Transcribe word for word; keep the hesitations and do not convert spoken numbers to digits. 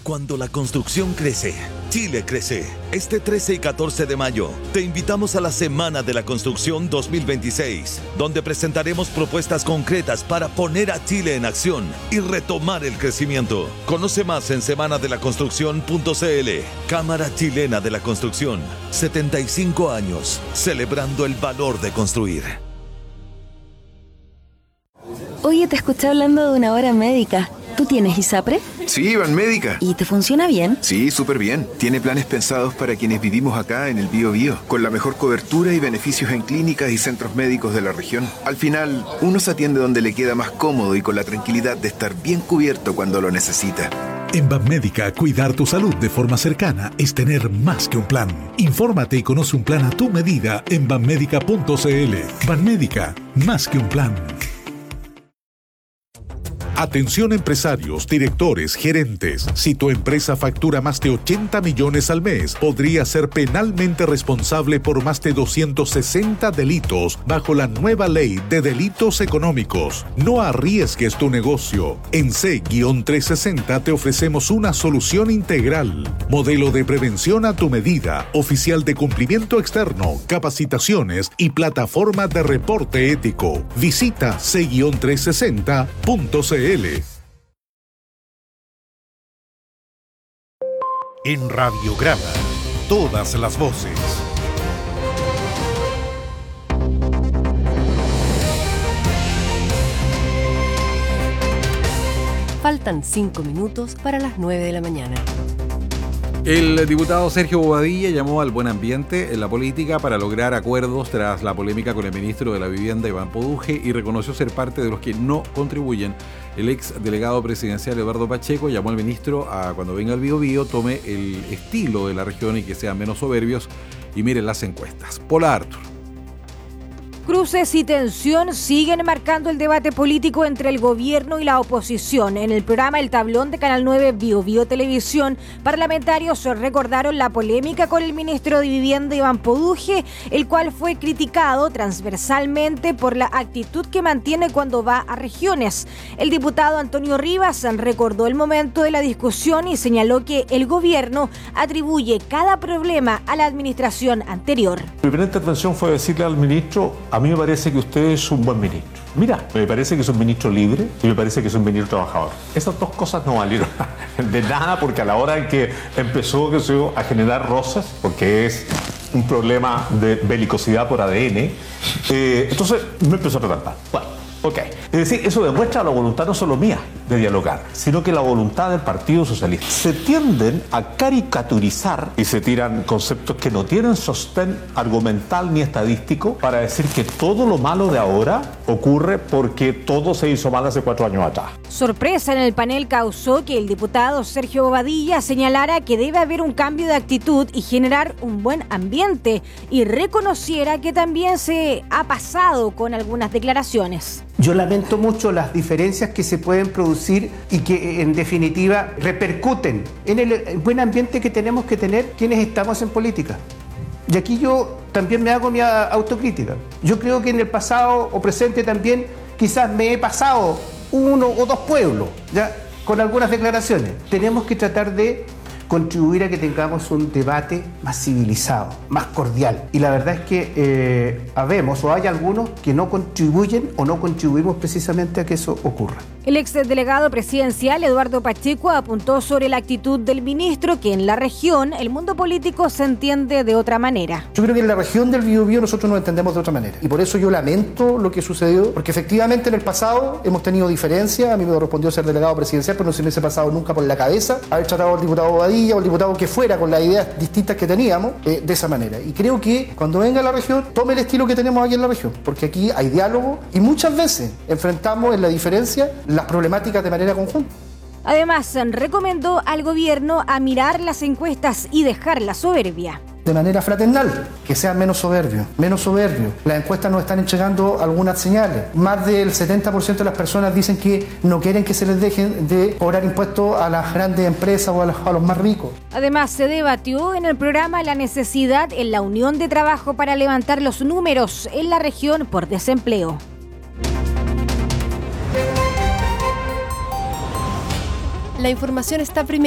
Cuando la construcción crece, Chile crece. Este trece y catorce de mayo, te invitamos a la Semana de la Construcción dos mil veintiséis, donde presentaremos propuestas concretas para poner a Chile en acción y retomar el crecimiento. Conoce más en semana de la construcción punto c l. Cámara Chilena de la Construcción. setenta y cinco años, celebrando el valor de construir. Oye, te escuché hablando de una hora médica. ¿Tú tienes ISAPRE? Sí, Banmédica. ¿Y te funciona bien? Sí, súper bien. Tiene planes pensados para quienes vivimos acá en el Bío Bío, con la mejor cobertura y beneficios en clínicas y centros médicos de la región. Al final, uno se atiende donde le queda más cómodo y con la tranquilidad de estar bien cubierto cuando lo necesita. En Banmédica, cuidar tu salud de forma cercana es tener más que un plan. Infórmate y conoce un plan a tu medida en banmédica punto c l. Banmédica, más que un plan. Atención empresarios, directores, gerentes. Si tu empresa factura más de ochenta millones al mes, podría ser penalmente responsable por más de doscientos sesenta delitos bajo la nueva ley de delitos económicos. No arriesgues tu negocio. En C trescientos sesenta te ofrecemos una solución integral. Modelo de prevención a tu medida, oficial de cumplimiento externo, capacitaciones y plataforma de reporte ético. Visita C trescientos sesenta punto c l. En Radiograma, todas las voces. Faltan cinco minutos para las nueve de la mañana. El diputado Sergio Bobadilla llamó al buen ambiente en la política para lograr acuerdos tras la polémica con el ministro de la Vivienda, Iván Poduje, y reconoció ser parte de los que no contribuyen. El ex delegado presidencial Eduardo Pacheco llamó al ministro a, cuando venga al Bío Bío, tome el estilo de la región y que sean menos soberbios y miren las encuestas. Paula Artur. Cruces y tensión siguen marcando el debate político entre el gobierno y la oposición. En el programa El Tablón de Canal nueve Bío Bío Televisión, parlamentarios recordaron la polémica con el ministro de Vivienda Iván Poduje, el cual fue criticado transversalmente por la actitud que mantiene cuando va a regiones. El diputado Antonio Rivas recordó el momento de la discusión y señaló que el gobierno atribuye cada problema a la administración anterior. Mi primera intervención fue decirle al ministro: a mí me parece que usted es un buen ministro. Mira, me parece que es un ministro libre y me parece que es un ministro trabajador. Esas dos cosas no valieron de nada, porque a la hora en que empezó que se, a generar roces, porque es un problema de belicosidad por A D N, eh, entonces me empezó a tratar mal. Bueno, ok. Es decir, eso demuestra la voluntad no solo mía de dialogar, sino que la voluntad del Partido Socialista. Se tienden a caricaturizar y se tiran conceptos que no tienen sostén argumental ni estadístico para decir que todo lo malo de ahora ocurre porque todo se hizo mal hace cuatro años atrás. Sorpresa en el panel causó que el diputado Sergio Bobadilla señalara que debe haber un cambio de actitud y generar un buen ambiente, y reconociera que también se ha pasado con algunas declaraciones. Yo lamento mucho las diferencias que se pueden producir y que en definitiva repercuten en el buen ambiente que tenemos que tener quienes estamos en política. Y aquí yo también me hago mi autocrítica. Yo creo que en el pasado o presente también quizás me he pasado uno o dos pueblos, ya, con algunas declaraciones. Tenemos que tratar de contribuir a que tengamos un debate más civilizado, más cordial. Y la verdad es que eh, habemos o hay algunos que no contribuyen o no contribuimos precisamente a que eso ocurra. El exdelegado presidencial Eduardo Pacheco apuntó sobre la actitud del ministro, que en la región el mundo político se entiende de otra manera. Yo creo que en la región del Bío Bío nosotros nos entendemos de otra manera. Y por eso yo lamento lo que sucedió, porque efectivamente en el pasado hemos tenido diferencias. A mí me correspondió ser delegado presidencial, pero no se me hubiese pasado nunca por la cabeza haber tratado al diputado Bobadilla o al diputado que fuera con las ideas distintas que teníamos eh, de esa manera. Y creo que cuando venga a la región, tome el estilo que tenemos aquí en la región, porque aquí hay diálogo y muchas veces enfrentamos en la diferencia las problemáticas de manera conjunta. Además, recomendó al gobierno a mirar las encuestas y dejar la soberbia. De manera fraternal, que sean menos soberbios, menos soberbios. Las encuestas nos están entregando algunas señales. Más del setenta por ciento de las personas dicen que no quieren que se les dejen de cobrar impuestos a las grandes empresas o a los, a los más ricos. Además, se debatió en el programa la necesidad en la unión de trabajo para levantar los números en la región por desempleo. La información está primero.